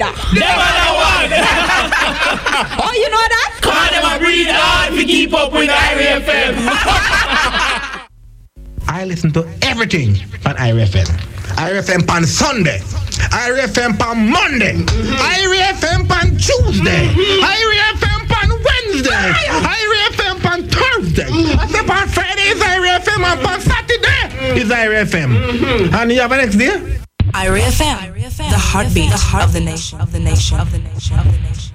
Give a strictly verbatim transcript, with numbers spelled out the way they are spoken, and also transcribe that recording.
breeder. Never the one. Oh, you know that? Call them a breed hard to keep up with I R F M. I listen to everything on I R F M. I R F M on Sunday. I R F M on Monday. Mm-hmm. I R F M on Tuesday. Mm-hmm. I R F M on Wednesday. I R F M on Thursday. Mm-hmm. I said on Friday is I R F M and on Saturday is I R F M. Mm-hmm. And you have a next day? I R F M, the heartbeat of the nation, of the nation, of the nation, of the nation.